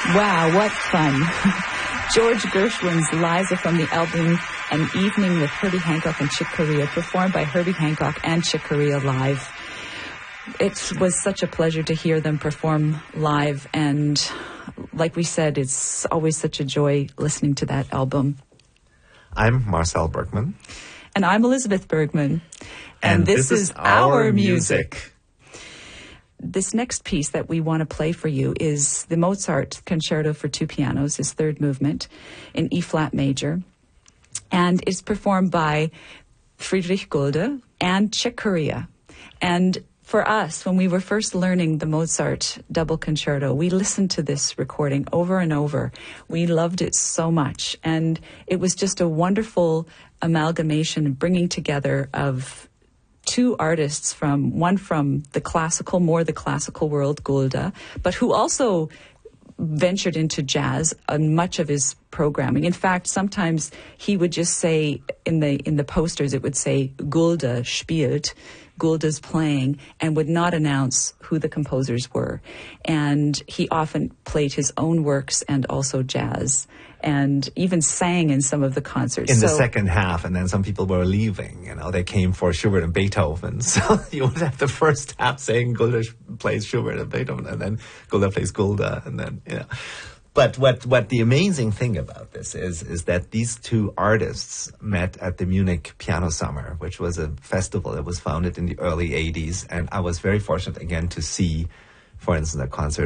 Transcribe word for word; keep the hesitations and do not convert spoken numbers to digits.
Wow, what fun. George Gershwin's Liza from the album An Evening with Herbie Hancock and Chick Corea, performed by Herbie Hancock and Chick Corea live. It was such a pleasure to hear them perform live, and like we said, it's always such a joy listening to that album. I'm Marcel Bergman. And I'm Elizabeth Bergman. And, and this, this is, is our, our music. music. This next piece that we want to play for you is the Mozart Concerto for Two Pianos, his third movement, in E-flat major. And it's performed by Friedrich Gulde and Chick Corea. And for us, when we were first learning the Mozart double concerto, we listened to this recording over and over. We loved it so much. And it was just a wonderful amalgamation, bringing together of two artists, from one from the classical, more the classical world, Gulde, but who also ventured into jazz on much of his programming. In fact, sometimes he would just say in the in the posters, it would say Gulde spielt, Gulde's playing, and would not announce who the composers were. And he often played his own works and also jazz, and even sang in some of the concerts. In so, the second half, and then some people were leaving, you know, they came for Schubert and Beethoven. So you would have the first half saying Gulde plays Schubert and Beethoven, and then Gulde plays Gulde, and then, you know. But what, what the amazing thing about this is, is that these two artists met at the Munich Piano Summer, which was a festival that was founded in the early eighties. And I was very fortunate again to see, for instance, a concert